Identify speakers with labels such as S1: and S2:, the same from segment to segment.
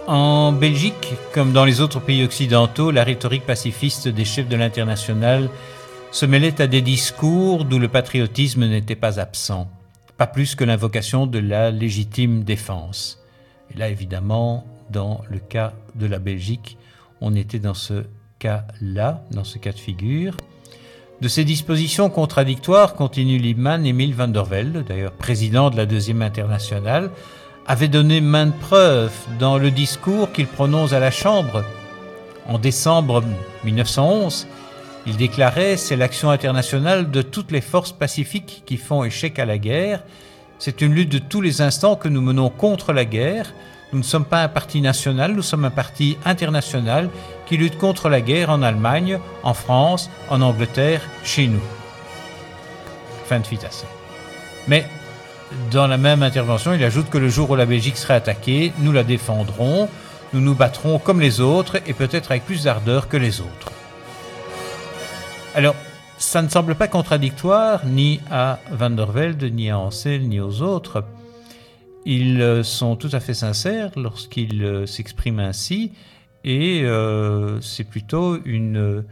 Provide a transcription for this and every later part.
S1: En Belgique, comme dans les autres pays occidentaux, la rhétorique pacifiste des chefs de l'Internationale se mêlait à des discours d'où le patriotisme n'était pas absent, pas plus que l'invocation de la légitime défense. Et là, évidemment, dans le cas de la Belgique, on était dans ce cas-là, dans ce cas de figure. De ces dispositions contradictoires, continue Liebman, Emile van der Velde, d'ailleurs président de la Deuxième Internationale, avait donné maintes preuves dans le discours qu'il prononce à la Chambre. En décembre 1911, il déclarait « C'est l'action internationale de toutes les forces pacifiques qui font échec à la guerre. C'est une lutte de tous les instants que nous menons contre la guerre. Nous ne sommes pas un parti national, nous sommes un parti international qui lutte contre la guerre en Allemagne, en France, en Angleterre, chez nous. » Fin de citation. Mais dans la même intervention, il ajoute que le jour où la Belgique sera attaquée, nous la défendrons, nous nous battrons comme les autres et peut-être avec plus d'ardeur que les autres. Alors, ça ne semble pas contradictoire ni à Van der Velde, ni à Ancel, ni aux autres. Ils sont tout à fait sincères lorsqu'ils s'expriment ainsi et c'est plutôt une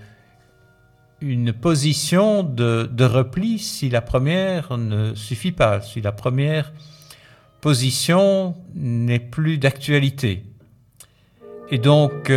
S1: position de repli si la première ne suffit pas, si la première position n'est plus d'actualité. Et donc,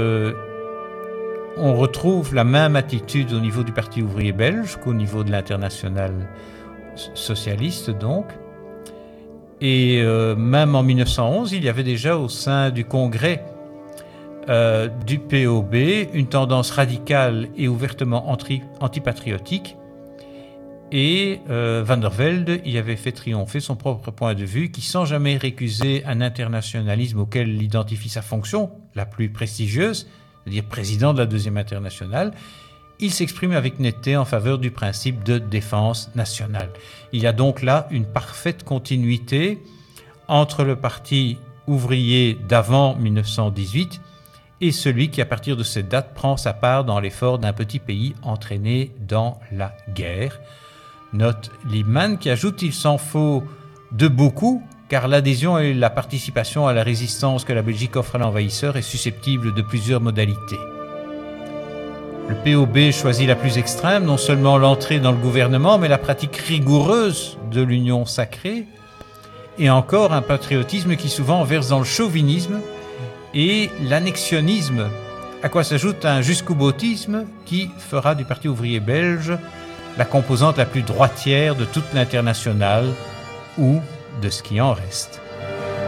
S1: on retrouve la même attitude au niveau du Parti ouvrier belge qu'au niveau de l'Internationale socialiste, donc. Et même en 1911, il y avait déjà au sein du Congrès du POB une tendance radicale et ouvertement antipatriotique. Et Van der Velde y avait fait triompher son propre point de vue qui, sans jamais récuser un internationalisme auquel il identifie sa fonction la plus prestigieuse, c'est-à-dire président de la Deuxième Internationale, il s'exprime avec netteté en faveur du principe de défense nationale. Il y a donc là une parfaite continuité entre le parti ouvrier d'avant 1918 et celui qui, à partir de cette date, prend sa part dans l'effort d'un petit pays entraîné dans la guerre. Note Liebman qui ajoute « Il s'en faut de beaucoup, car l'adhésion et la participation à la résistance que la Belgique offre à l'envahisseur est susceptible de plusieurs modalités. » Le POB choisit la plus extrême, non seulement l'entrée dans le gouvernement, mais la pratique rigoureuse de l'union sacrée, et encore un patriotisme qui souvent verse dans le chauvinisme et l'annexionnisme, à quoi s'ajoute un jusqu'au-boutisme qui fera du Parti ouvrier belge la composante la plus droitière de toute l'Internationale ou de ce qui en reste.